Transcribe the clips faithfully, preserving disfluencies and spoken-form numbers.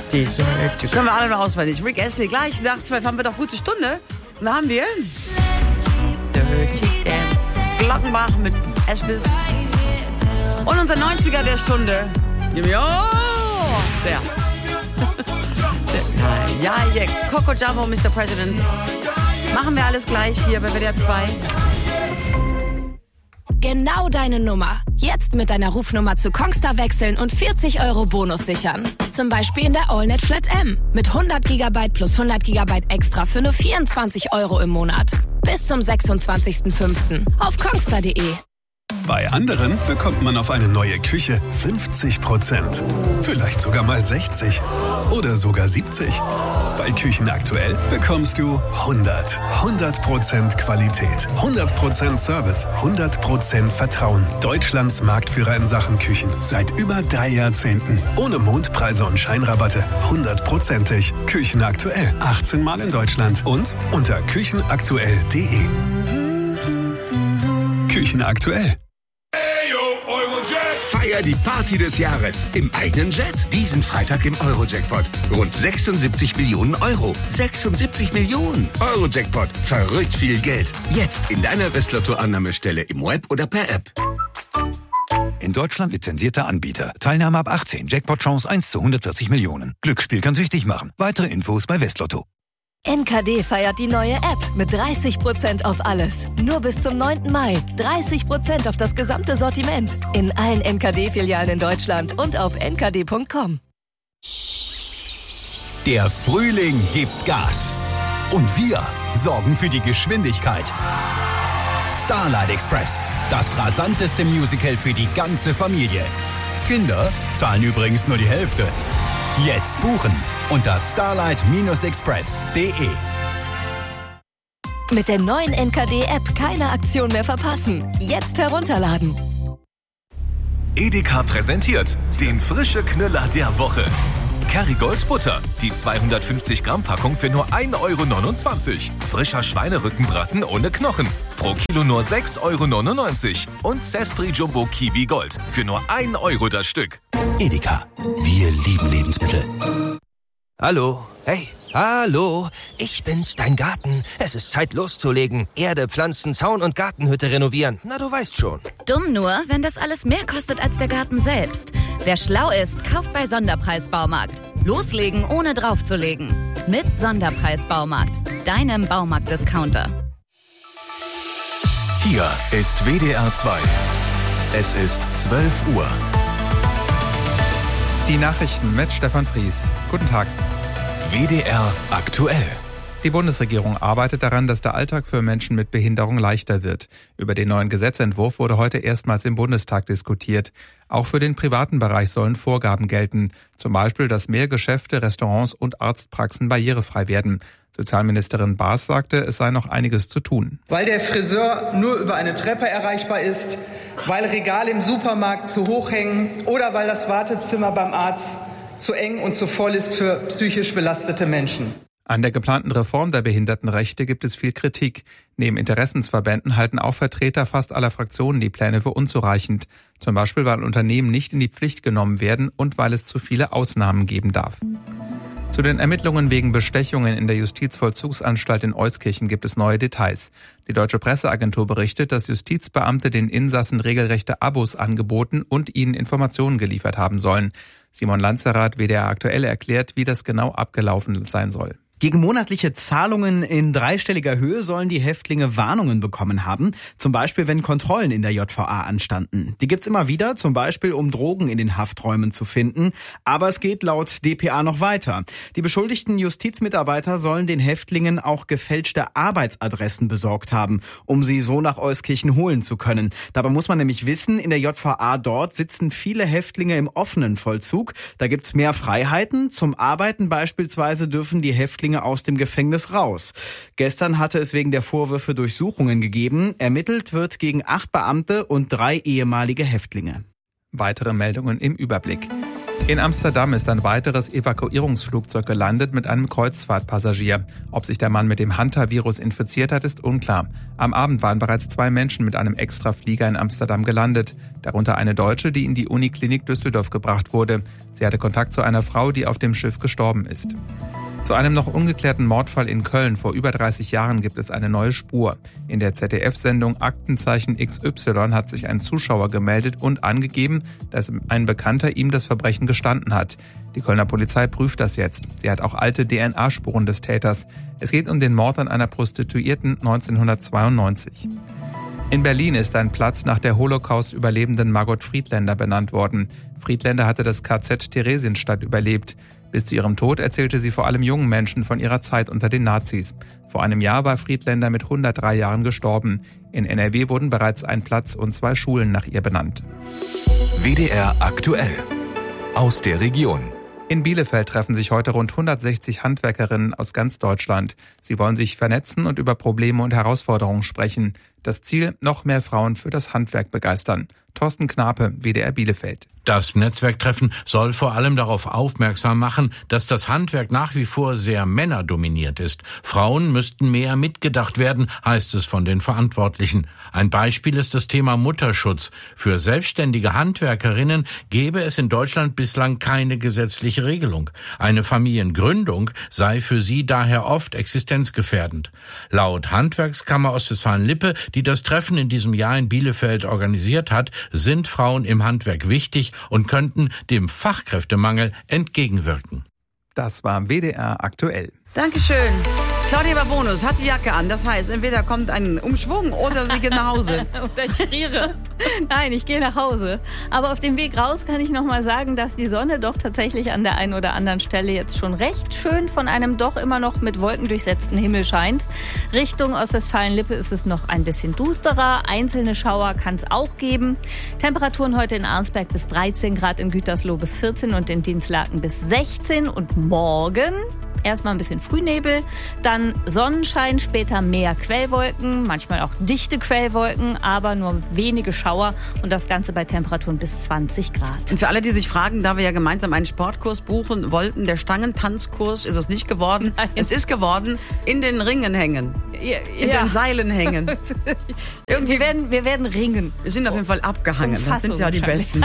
Dessert. Können wir alle noch auswendig. Rick Astley, gleich nach zwölf haben wir doch gute Stunde. Und da haben wir Dirty Dance. Glockenbach mit Ashes. Und unser neunziger der Stunde. Oh, der. Ja, ja, Coco Jumbo, Mister President. Machen wir alles gleich hier bei W D R zwei. Genau deine Nummer. Jetzt mit deiner Rufnummer zu Kongstar wechseln und vierzig Euro Bonus sichern. Zum Beispiel in der AllNet Flat M. Mit hundert Gigabyte plus hundert Gigabyte extra für nur vierundzwanzig Euro im Monat. Bis zum sechsundzwanzigsten fünften auf kongstar punkt de. Bei anderen bekommt man auf eine neue Küche fünfzig Prozent. Vielleicht sogar mal sechzig. Oder sogar siebzig. Bei Küchen aktuell bekommst du hundert. hundert Prozent Qualität. hundert Prozent Service. hundert Prozent Vertrauen. Deutschlands Marktführer in Sachen Küchen. Seit über drei Jahrzehnten. Ohne Mondpreise und Scheinrabatte. hundertprozentig. Küchen aktuell. achtzehn Mal in Deutschland. Und unter küchenaktuell punkt de. Küchen aktuell. Feier die Party des Jahres im eigenen Jet. Diesen Freitag im Euro-Jackpot. Rund sechsundsiebzig Millionen Euro. sechsundsiebzig Millionen. Euro-Jackpot. Verrückt viel Geld. Jetzt in deiner Westlotto-Annahmestelle im Web oder per App. In Deutschland lizenzierter Anbieter. Teilnahme ab achtzehn. Jackpot-Chance eins zu hundertvierzig Millionen. Glücksspiel kann süchtig machen. Weitere Infos bei Westlotto. N K D feiert die neue App mit dreißig Prozent auf alles. Nur bis zum neunten Mai. dreißig Prozent auf das gesamte Sortiment. In allen N K D-Filialen in Deutschland und auf n k d punkt com. Der Frühling gibt Gas. Und wir sorgen für die Geschwindigkeit. Starlight Express. Das rasanteste Musical für die ganze Familie. Kinder zahlen übrigens nur die Hälfte. Jetzt buchen unter starlight express punkt de. Mit der neuen N K D-App keine Aktion mehr verpassen. Jetzt herunterladen. Edeka präsentiert den frische Knüller der Woche. Kerrygold Butter, die zweihundertfünfzig Gramm Packung für nur ein Euro neunundzwanzig. Frischer Schweinerückenbraten ohne Knochen, pro Kilo nur sechs Euro neunundneunzig. Und Sespri Jumbo Kiwi Gold für nur ein Euro das Stück. Edeka, wir lieben Lebensmittel. Hallo, hey, hallo, ich bin's, dein Garten. Es ist Zeit loszulegen. Erde, Pflanzen, Zaun und Gartenhütte renovieren. Na, du weißt schon. Dumm nur, wenn das alles mehr kostet als der Garten selbst. Wer schlau ist, kauft bei Sonderpreis Baumarkt. Loslegen, ohne draufzulegen. Mit Sonderpreis Baumarkt, deinem Baumarkt-Discounter. Hier ist W D R zwei. Es ist zwölf Uhr. Die Nachrichten mit Stefan Fries. Guten Tag. W D R aktuell. Die Bundesregierung arbeitet daran, dass der Alltag für Menschen mit Behinderung leichter wird. Über den neuen Gesetzentwurf wurde heute erstmals im Bundestag diskutiert. Auch für den privaten Bereich sollen Vorgaben gelten. Zum Beispiel, dass mehr Geschäfte, Restaurants und Arztpraxen barrierefrei werden. Sozialministerin Baas sagte, es sei noch einiges zu tun. Weil der Friseur nur über eine Treppe erreichbar ist, weil Regale im Supermarkt zu hoch hängen oder weil das Wartezimmer beim Arzt zu eng und zu voll ist für psychisch belastete Menschen. An der geplanten Reform der Behindertenrechte gibt es viel Kritik. Neben Interessensverbänden halten auch Vertreter fast aller Fraktionen die Pläne für unzureichend. Zum Beispiel, weil Unternehmen nicht in die Pflicht genommen werden und weil es zu viele Ausnahmen geben darf. Zu den Ermittlungen wegen Bestechungen in der Justizvollzugsanstalt in Euskirchen gibt es neue Details. Die Deutsche Presseagentur berichtet, dass Justizbeamte den Insassen regelrechte Abos angeboten und ihnen Informationen geliefert haben sollen. Simon Lanzerath, W D R aktuell, erklärt, wie das genau abgelaufen sein soll. Gegen monatliche Zahlungen in dreistelliger Höhe sollen die Häftlinge Warnungen bekommen haben, zum Beispiel wenn Kontrollen in der J V A anstanden. Die gibt's immer wieder, zum Beispiel um Drogen in den Hafträumen zu finden. Aber es geht laut D P A noch weiter. Die beschuldigten Justizmitarbeiter sollen den Häftlingen auch gefälschte Arbeitsadressen besorgt haben, um sie so nach Euskirchen holen zu können. Dabei muss man nämlich wissen, in der J V A dort sitzen viele Häftlinge im offenen Vollzug. Da gibt's mehr Freiheiten. Zum Arbeiten beispielsweise dürfen die Häftlinge aus dem Gefängnis raus. Gestern hatte es wegen der Vorwürfe Durchsuchungen gegeben. Ermittelt wird gegen acht Beamte und drei ehemalige Häftlinge. Weitere Meldungen im Überblick. In Amsterdam ist ein weiteres Evakuierungsflugzeug gelandet mit einem Kreuzfahrtpassagier. Ob sich der Mann mit dem Hanta-Virus infiziert hat, ist unklar. Am Abend waren bereits zwei Menschen mit einem Extraflieger in Amsterdam gelandet. Darunter eine Deutsche, die in die Uniklinik Düsseldorf gebracht wurde. Sie hatte Kontakt zu einer Frau, die auf dem Schiff gestorben ist. Zu einem noch ungeklärten Mordfall in Köln vor über dreißig Jahren gibt es eine neue Spur. In der Z D F-Sendung Aktenzeichen X Y hat sich ein Zuschauer gemeldet und angegeben, dass ein Bekannter ihm das Verbrechen gestanden hat. Die Kölner Polizei prüft das jetzt. Sie hat auch alte D N A-Spuren des Täters. Es geht um den Mord an einer Prostituierten neunzehnhundertzweiundneunzig. In Berlin ist ein Platz nach der Holocaust-Überlebenden Margot Friedländer benannt worden. Friedländer hatte das K Z Theresienstadt überlebt. Bis zu ihrem Tod erzählte sie vor allem jungen Menschen von ihrer Zeit unter den Nazis. Vor einem Jahr war Friedländer mit hundertdrei Jahren gestorben. In N R W wurden bereits ein Platz und zwei Schulen nach ihr benannt. W D R aktuell. Aus der Region. In Bielefeld treffen sich heute rund hundertsechzig Handwerkerinnen aus ganz Deutschland. Sie wollen sich vernetzen und über Probleme und Herausforderungen sprechen. Das Ziel, noch mehr Frauen für das Handwerk begeistern. Thorsten Knape, W D R Bielefeld. Das Netzwerktreffen soll vor allem darauf aufmerksam machen, dass das Handwerk nach wie vor sehr männerdominiert ist. Frauen müssten mehr mitgedacht werden, heißt es von den Verantwortlichen. Ein Beispiel ist das Thema Mutterschutz. Für selbstständige Handwerkerinnen gäbe es in Deutschland bislang keine gesetzliche Regelung. Eine Familiengründung sei für sie daher oft existenzgefährdend. Laut Handwerkskammer Ostwestfalen-Lippe, die das Treffen in diesem Jahr in Bielefeld organisiert hat, sind Frauen im Handwerk wichtig und könnten dem Fachkräftemangel entgegenwirken. Das war W D R aktuell. Dankeschön. Claudia Babonus hat die Jacke an. Das heißt, entweder kommt ein Umschwung oder sie geht nach Hause. Oder ich friere. Nein, ich gehe nach Hause. Aber auf dem Weg raus kann ich noch mal sagen, dass die Sonne doch tatsächlich an der einen oder anderen Stelle jetzt schon recht schön von einem doch immer noch mit Wolken durchsetzten Himmel scheint. Richtung Ostwestfalen-Lippe ist es noch ein bisschen dusterer. Einzelne Schauer kann es auch geben. Temperaturen heute in Arnsberg bis dreizehn Grad, in Gütersloh bis vierzehn und in Dinslaken bis sechzehn. Und morgen erstmal ein bisschen Frühnebel, dann Sonnenschein, später mehr Quellwolken, manchmal auch dichte Quellwolken, aber nur wenige Schauer und das Ganze bei Temperaturen bis zwanzig Grad. Und für alle, die sich fragen, da wir ja gemeinsam einen Sportkurs buchen wollten, der Stangentanzkurs ist es nicht geworden. Nein. Es ist geworden, in den Ringen hängen. Ja, in ja. den Seilen hängen. Irgendwie wir werden, wir werden ringen. Wir sind auf jeden Fall abgehangen. Das sind ja die Besten.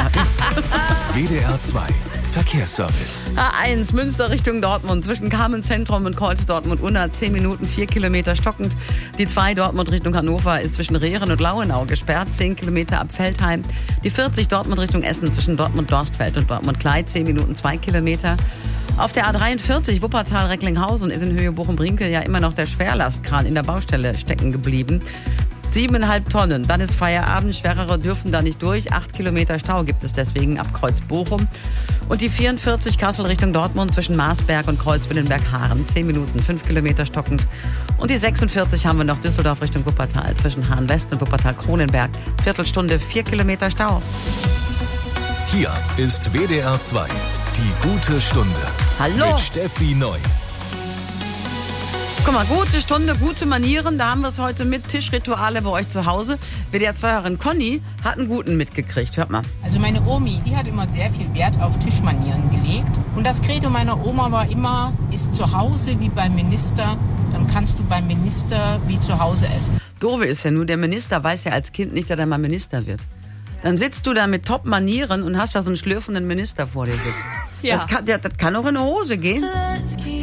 W D R zwei Verkehrsservice. A eins Münster Richtung Dortmund zwischen Carmen-Zentrum und Kreuz Dortmund-Unna zehn Minuten, vier Kilometer stockend. Die zwei Dortmund Richtung Hannover ist zwischen Rehren und Lauenau gesperrt, zehn Kilometer ab Veltheim. Die vierzig Dortmund Richtung Essen zwischen Dortmund-Dorstfeld und Dortmund-Klei, zehn Minuten, zwei Kilometer. Auf der A dreiundvierzig Wuppertal-Recklinghausen ist in Höhe Bochum-Brinkel ja immer noch der Schwerlastkran in der Baustelle stecken geblieben. Siebeneinhalb Tonnen, dann ist Feierabend, schwerere dürfen da nicht durch. Acht Kilometer Stau gibt es deswegen ab Kreuz Bochum. Und die vierundvierzig Kassel Richtung Dortmund zwischen Marsberg und Kreuzwillenberg-Haaren, zehn Minuten, fünf Kilometer stockend. Und die sechsundvierzig haben wir noch Düsseldorf Richtung Wuppertal zwischen Hahn-West und Wuppertal-Kronenberg. Viertelstunde, vier Kilometer Stau. Hier ist W D R zwei, die gute Stunde. Hallo. Mit Steffi Neu. Guck mal, gute Stunde, gute Manieren, da haben wir es heute mit Tischrituale bei euch zu Hause. W D R-Zweierin Conny hat einen guten mitgekriegt, hört mal. Also meine Omi, die hat immer sehr viel Wert auf Tischmanieren gelegt. Und das Credo meiner Oma war immer, ist zu Hause wie beim Minister, dann kannst du beim Minister wie zu Hause essen. Doofe ist ja nur, der Minister weiß ja als Kind nicht, dass er mal Minister wird. Dann sitzt du da mit Top-Manieren und hast da so einen schlürfenden Minister vor dir sitzen. Ja. Das kann, das kann auch in die Hose gehen.